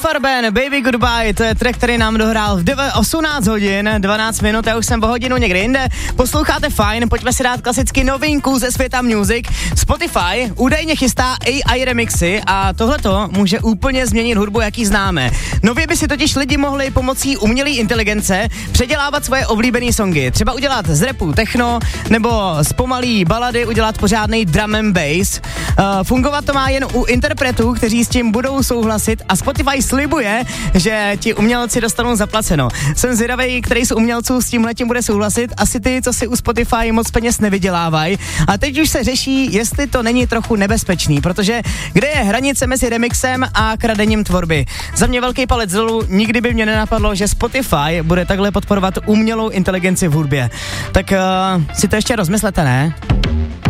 Farben, Baby Goodbye, to je track, který nám dohrál v 18 hodin, 12 minut, já už jsem o hodinu někde jinde. Posloucháte fajn, pojďme si dát klasicky novinku ze světa music. Spotify údajně chystá AI remixy a tohleto může úplně změnit hudbu, jaký známe. Nově by si totiž lidi mohli pomocí umělé inteligence předělávat svoje oblíbené songy. Třeba udělat z rapu techno, nebo z pomalý balady udělat pořádný drum and bass. Fungovat to má jen u interpretů, kteří s tím budou souhlasit a Spotify slibuje, že ti umělci dostanou zaplaceno. Jsem zvědavej, který z umělců s tímhletím bude souhlasit. Asi ty, co si u Spotify moc peněz nevydělávají. A teď už se řeší, jestli to není trochu nebezpečný, protože kde je hranice mezi remixem a kradením tvorby. Za mě velký palec dolů, nikdy by mě nenapadlo, že Spotify bude takhle podporovat umělou inteligenci v hudbě. Tak si to ještě rozmyslete, ne?